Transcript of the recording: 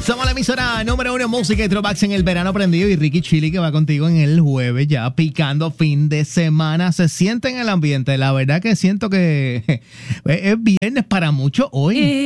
Somos la emisora número 1 en música y throwbacks en el verano prendido, y Ricky Chili que va contigo en el jueves ya picando fin de semana. Se siente en el ambiente. La verdad que siento que es viernes para muchos hoy.